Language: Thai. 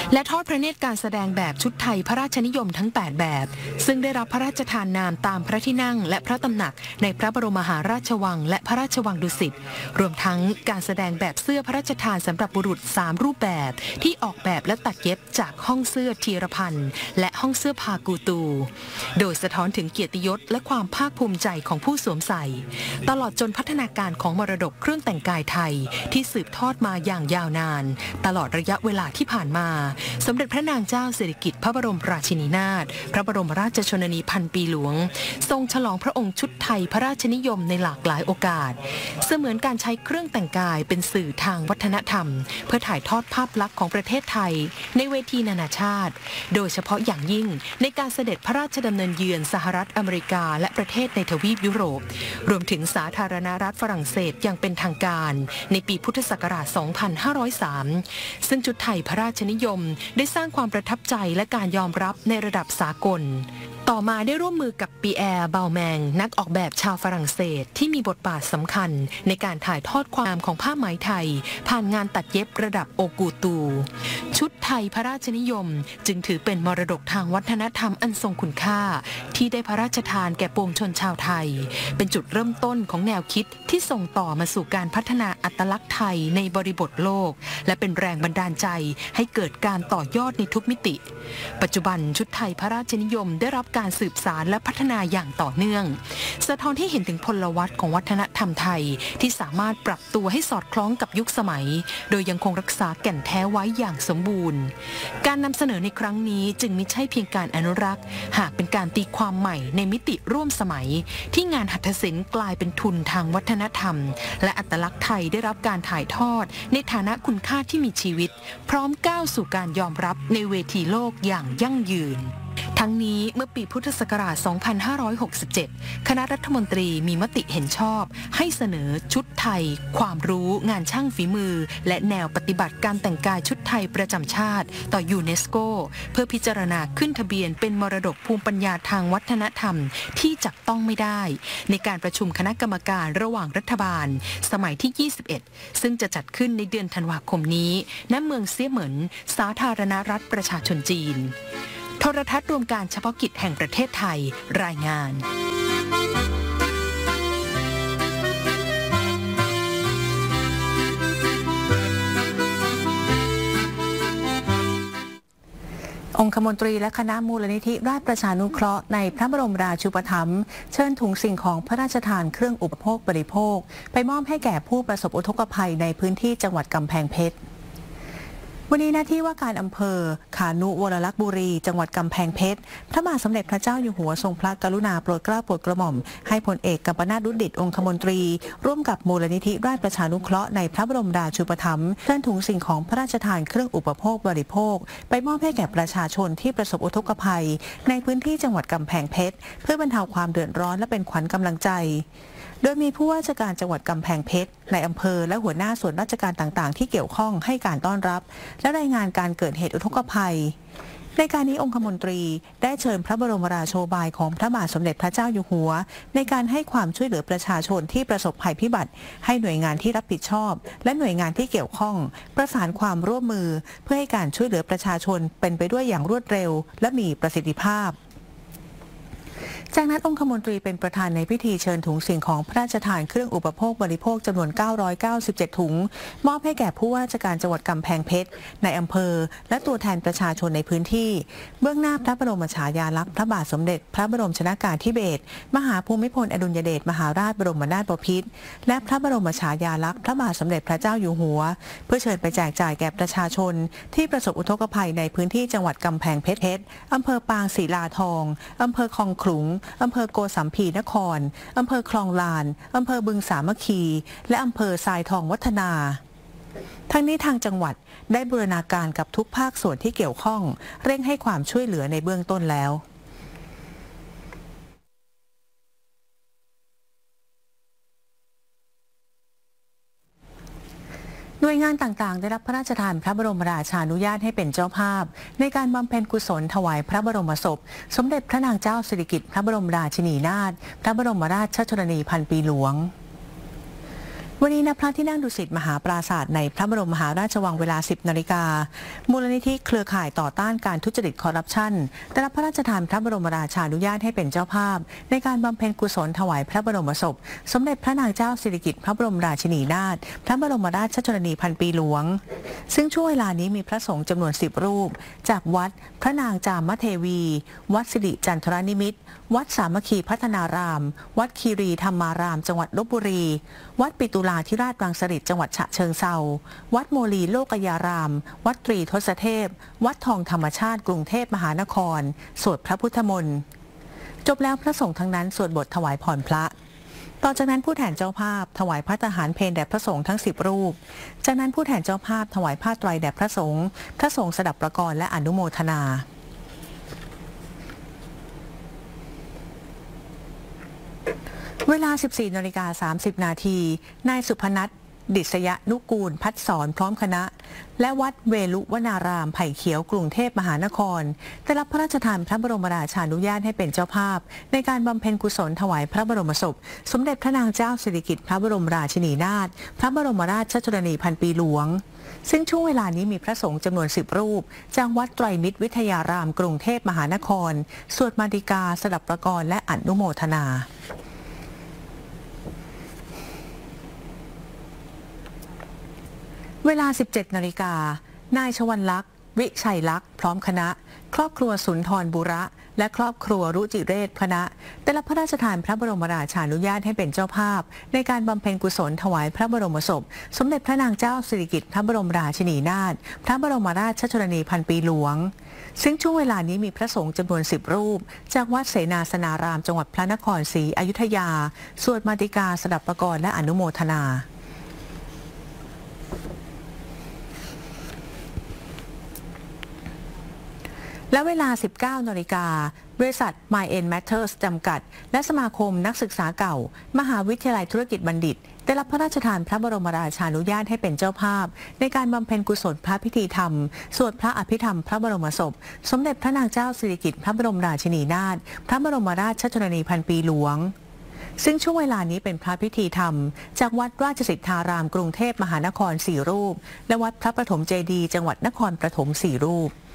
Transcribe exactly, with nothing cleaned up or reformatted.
และทอดพระเนตรการแสดงแบบชุดไทยพระราชนิยมทั้งแปดแบบซึ่งได้รับพระราชทานนามตามพระที่นั่งและพระตำหนักในพระบรมมหาราชวังและพระราชวังดุสิตรวมทั้งการแสดงแบบเสื้อพระราชทานสำหรับบุรุษสามรูปแบบที่ออกแบบและตัดเย็บจากห้องเสื้อธีรพันธ์และห้องเสื้อพากูตูโดยสะท้อนถึงเกียรติยศและความภาคภูมิใจของผู้สวมใส่ตลอดจนพัฒนาการของมรดกเครื่องแต่งกายไทยที่สืบทอดมาอย่างยาวนานตลอดระยะเวลาที่ผ่านมาสมเด็จพระนางเจ้าสิริกิติ์พระบรมราชินีนาถพระบรมราชชนนีพันปีหลวงทรงฉลองพระองค์ชุดไทยพระราชนิยมในหลากหลายโอกาสเสมือนการใช้เครื่องแต่งกายเป็นสื่อทางวัฒนธรรมเพื่อถ่ายทอดภาพลักษณ์ของประเทศไทยในเวทีนานาชาติโดยเฉพาะอย่างยิ่งในการเสด็จพระราชดำเนินเยือนสหรัฐอเมริกาและประเทศในทวีปยุโรปรวมถึงสาธารณรัฐฝรั่งเศสอย่างเป็นทางการในปีพุทธศักราช สองพันห้าร้อยสาม ซึ่งชุดไทยพระราชนิยมได้สร้างความประทับใจและการยอมรับในระดับสากลต่อมาได้ร่วมมือกับปีแอร์เบลแมงนักออกแบบชาวฝรั่งเศสที่มีบทบาทสำคัญในการถ่ายทอดความของผ้าไหมไทยผ่านงานตัดเย็บระดับโอกูตูชุดไทยพระราชนิยมจึงถือเป็นมรดกทางวัฒนธรรมอันทรงคุณค่าที่ได้พระราชทานแก่ปวงชนชาวไทยเป็นจุดเริ่มต้นของแนวคิดที่ส่งต่อมาสู่การพัฒนาอัตลักษณ์ไทยในบริบทโลกและเป็นแรงบันดาลใจให้เกิดการต่อยอดในทุกมิติปัจจุบันชุดไทยพระราชนิยมได้รับการสืบสานและพัฒนาอย่างต่อเนื่องสะท้อนให้เห็นถึงพลวัตของวัฒนธรรมไทยที่สามารถปรับตัวให้สอดคล้องกับยุคสมัยโดยยังคงรักษาแก่นแท้ไว้อย่างสมบูรณ์การนำเสนอในครั้งนี้จึงไม่ใช่เพียงการอนุรักษ์หากเป็นการตีความใหม่ในมิติร่วมสมัยที่งานหัตถศิลป์กลายเป็นทุนทางวัฒนธรรมและอัตลักษณ์ไทยได้รับการถ่ายทอดในฐานะคุณค่าที่มีชีวิตพร้อมก้าวสู่การยอมรับในเวทีโลกอย่างยั่งยืนทั้งนี้เมื่อปีพุทธศักราช สองพันห้าร้อยหกสิบเจ็ด คณะรัฐมนตรีมีมติเห็นชอบให้เสนอชุดไทยความรู้งานช่างฝีมือและแนวปฏิบัติการแต่งกายชุดไทยประจำชาติต่อยูเนสโกเพื่อพิจารณาขึ้นทะเบียนเป็นมรดกภูมิปัญญาทางวัฒนธรรมที่จับต้องไม่ได้ในการประชุมคณะกรรมการระหว่างรัฐบาลสมัยที่ ยี่สิบเอ็ด ซึ่งจะจัดขึ้นในเดือนธันวาคมนี้ณเมืองเซี่ยเหมินสาธารณรัฐประชาชนจีนโทรทัศน์รวมการเฉพาะกิจแห่งประเทศไทยรายงานองคมนตรีและคณะมูลนิธิราชประชานุเคราะห์ในพระบรมราชูปถัมภ์เชิญถุงสิ่งของพระราชทานเครื่องอุปโภคบริโภคไปมอบให้แก่ผู้ประสบอุทกภัยในพื้นที่จังหวัดกำแพงเพชรวันนี้หน้าที่ว่าการอำเภอขานุวรลักษณ์บุรีจังหวัดกำแพงเพชรพระบาทสมเด็จพระเจ้าอยู่หัวทรงพระกรุณาโปรดเกล้าโปรดกระหม่อมให้พลเอกกัมปนาท ดุษฎิตองคมนตรีร่วมกับมูลนิธิราชประชานุเคราะห์ในพระบรมราชูปถัมภ์เชิญถุงสิ่งของพระราชทานเครื่องอุปโภคบริโภคไปมอบให้แก่ประชาชนที่ประสบอุทกภัยในพื้นที่จังหวัดกำแพงเพชรเพื่อบรรเทาความเดือดร้อนและเป็นขวัญกำลังใจโดยมีผู้ว่าราชการจังหวัดกำแพงเพชรในอำเภอและหัวหน้าส่วนราชการต่างๆที่เกี่ยวข้องให้การต้อนรับและรายงานการเกิดเหตุอุทกภัยในการนี้องคมนตรีได้เชิญพระบรมราโชบายของพระบาทสมเด็จพระเจ้าอยู่หัวในการให้ความช่วยเหลือประชาชนที่ประสบภัยพิบัติให้หน่วยงานที่รับผิดชอบและหน่วยงานที่เกี่ยวข้องประสานความร่วมมือเพื่อให้การช่วยเหลือประชาชนเป็นไปด้วยอย่างรวดเร็วและมีประสิทธิภาพจากนั้นองคมนตรีเป็นประธานในพิธีเชิญถุงสิ่งของพระราชทานเครื่องอุปโภคบริโภคจำนวนเก้าร้อยเก้าสิบเจ็ดถุงมอบให้แก่ผู้ว่าราชการจังหวัดกำแพงเพชรในอำเภอและตัวแทนประชาชนในพื้นที่เบื้องหน้าพระบรมฉายาลักษณ์พระบาทสมเด็จพระบรมชนกาธิเบศรมหาภูมิพลอดุลยเดชมหาราชบรมนาถบพิตรและพระบรมฉายาลักษณ์พระบาทสมเด็จพระเจ้าอยู่หัวเพื่อเชิญไปแจกจ่ายแก่ประชาชนที่ประสบอุทกภัยในพื้นที่จังหวัดกำแพงเพชรอำเภอปางศิลาทองอำเภอคลองขลุงอำเภอโกสัมพีนครอำเภอคลองลานอำเภอบึงสามัคคีและอำเภอทรายทองวัฒนาทั้งนี้ทางจังหวัดได้บูรณาการกับทุกภาคส่วนที่เกี่ยวข้องเร่งให้ความช่วยเหลือในเบื้องต้นแล้วหน่วยงานต่างๆได้รับพระราชทานพระบรมราชานุญาตให้เป็นเจ้าภาพในการบำเพ็ญกุศลถวายพระบรมศพสมเด็จพระนางเจ้าสิริกิติ์พระบรมราชินีนาถพระบรมราชชนนีพันปีหลวงวันนี้ณพระที่นั่งดุสิตมหาปราสาทในพระบรมมหาราชวังเวลา สิบนาฬิกามูลนิธิเครือข่ายต่อต้านการทุจริตคอร์รัปชันได้รับพระราชทานพระบรมราชานุญาตให้เป็นเจ้าภาพในการบำเพ็ญกุศลถวายพระบรมศพสมเด็จพระนางเจ้าสิริกิติ์พระบรมราชินีนาถพระบรมราชชนนีพันปีหลวงซึ่งช่วงเวลานี้มีพระสงฆ์จำนวนสิบรูปจากวัดพระนางจามเทวีวัดสิริจันทรนิมิตรวัดสามัคคีพัฒนารามวัดคีรีธรรมารามจังหวัดลพบุรีวัดปิตุลาธิราชรังสฤษฎ์จังหวัดฉะเชิงเทราวัดโมลีโลกยารามวัดตรีทศเทพวัดทองธรรมชาติกรุงเทพมหานครสวดพระพุทธมนต์จบแล้วพระสงฆ์ทั้งนั้นสวดบทถวายพรพระต่อจากนั้นผู้แทนเจ้าภาพถวายพระทหารเพลแด่พระสงฆ์ทั้งสิบรูปจากนั้นผู้แทนเจ้าภาพถวายผ้าไตรแด่พระสงฆ์พระสงฆ์สดับประกรณ์และอนุโมทนาเวลา สิบสี่นาฬิกาสามสิบนาที นายสุพนัส ดิษยนุกูลพัฒสอนพร้อมคณะและวัดเวลุวนารามไผ่เขียวกรุงเทพมหานครได้รับพระราชทานพระบรมราชานุญาตให้เป็นเจ้าภาพในการบำเพ็ญกุศลถวายพระบรมศพสมเด็จพระนางเจ้าสิริกิติ์พระบรมราชินีนาถพระบรมราชชนนีพันปีหลวงซึ่งช่วงเวลานี้มีพระสงฆ์จำนวนสิบรูปจากวัดไตรมิตรวิทยารามกรุงเทพมหานครสวดมาติกาสดับประกรณ์และอนุโมทนาเวลา สิบเจ็ดนาฬิกา นายชวลักษณ์วิชัยลักษณ์พร้อมคณะครอบครัวสุนทรบุระและครอบครัวรุจิเรศคณะได้รับพระราชทานพระบรมราชานุญาตให้เป็นเจ้าภาพในการบำเพ็ญกุศลถวายพระบรมศพสมเด็จพระนางเจ้าสิริกิติ์พระบรมราชินีนาถพระบรมราชชนนีพันปีหลวงซึ่งช่วงเวลานี้มีพระสงฆ์จำนวนสิบรูปจากวัดเสนาสนารามจังหวัดพระนครศรีอยุธยาสวดมาติกาสดับประกรณ์และอนุโมทนาและเวลา สิบเก้านาฬิกา บริษัท My End Matters จำกัดและสมาคมนักศึกษาเก่ามหาวิทยาลัยธุรกิจบัณฑิตได้รับพระราชทานพระบรมราชานุญาตให้เป็นเจ้าภาพในการบำเพ็ญกุศลพระพิธีธรรมสวดพระอภิธรรมพระบรมศพสมเด็จพระนางเจ้าสิริกิติ์พระบรมราชินีนาถพระบรมราชชนนีพันปีหลวงซึ่งช่วงเวลานี้เป็นพระพิธีธรรมจากวัดราชสิทธารามกรุงเทพมหานครสี่รูปและวัดพระประถมเจดีย์จังหวัดนครปฐมสี่รูป